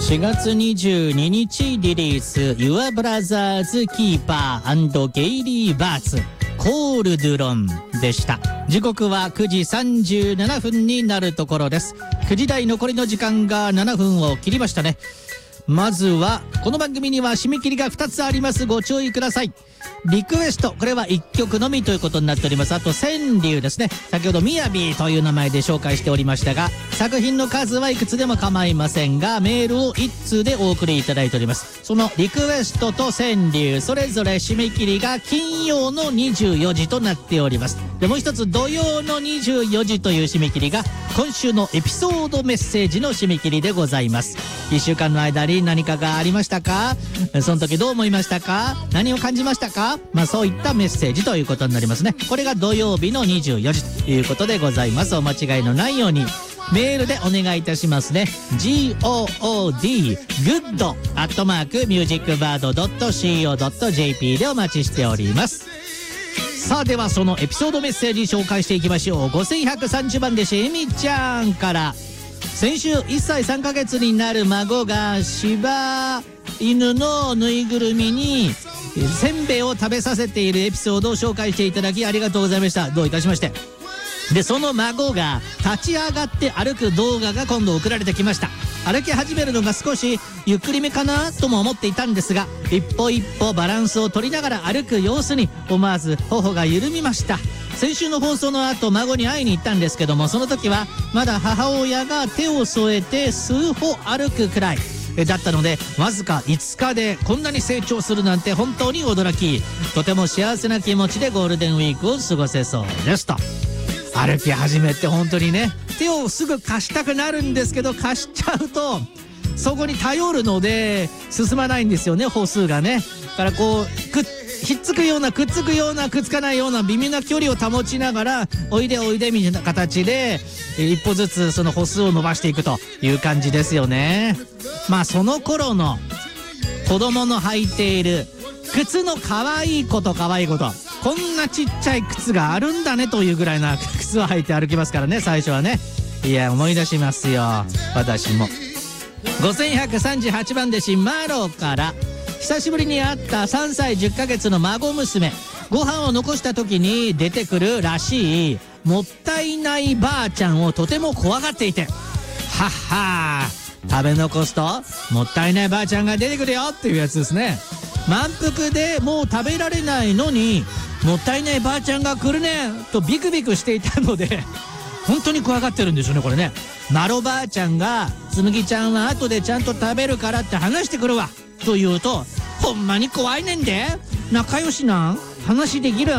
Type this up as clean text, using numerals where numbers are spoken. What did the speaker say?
4月22日リリース Your Brothers Keeper & ゲイリー・バーツコールドゥロンでした。時刻は9時37分になるところです。9時台残りの時間が7分を切りましたね。まずはこの番組には締め切りが2つあります。ご注意ください。リクエスト、これは1曲のみということになっております。あと川柳ですね、先ほどみやびという名前で紹介しておりましたが、作品の数はいくつでも構いませんが、メールを1通でお送りいただいております。そのリクエストと川柳それぞれ締め切りが金曜の24時となっております。でもう一つ土曜の24時という締め切りが今週のエピソードメッセージの締め切りでございます。1週間の間に何かがありましたか？その時どう思いましたか？何を感じましたか？そういったメッセージということになりますね。これが土曜日の24時ということでございます。お間違いのないようにメールでお願いいたしますね。good@musicbird.co.jp でお待ちしております。さあ、ではそのエピソードメッセージ紹介していきましょう。5130番でしみちゃんから、先週1歳3ヶ月になる孫が柴犬のぬいぐるみにせんべいを食べさせているエピソードを紹介していただきありがとうございました。どういたしまして。で、その孫が立ち上がって歩く動画が今度送られてきました。歩き始めるのが少しゆっくりめかなとも思っていたんですが、一歩一歩バランスを取りながら歩く様子に思わず頬が緩みました。先週の放送の後、孫に会いに行ったんですけども、その時はまだ母親が手を添えて数歩歩くくらいだったので、わずか5日でこんなに成長するなんて本当に驚き、とても幸せな気持ちでゴールデンウィークを過ごせそうですと。歩き始めって本当にね、手をすぐ貸したくなるんですけど、貸しちゃうとそこに頼るので進まないんですよね、歩数がね。だからこうひっつくようなくっつくようなくっつかないような微妙な距離を保ちながら、おいでおいでみたいな形で一歩ずつその歩数を伸ばしていくという感じですよね。その頃の子供の履いている靴の可愛いこと可愛いこと、こんなちっちゃい靴があるんだねというぐらいな靴を履いて歩きますからね、最初はね。いや、思い出しますよ、私も。5138番弟子マロから、久しぶりに会った3歳10ヶ月の孫娘、ご飯を残した時に出てくるらしいもったいないばあちゃんをとても怖がっていて、はっはー、食べ残すともったいないばあちゃんが出てくるよっていうやつですね。満腹でもう食べられないのに、もったいないばあちゃんが来るねとビクビクしていたので、本当に怖がってるんですよね、これね。マロばあちゃんが、つむぎちゃんは後でちゃんと食べるからって話してくるわと言うと、ほんまに怖いねんで、仲良しなん話できる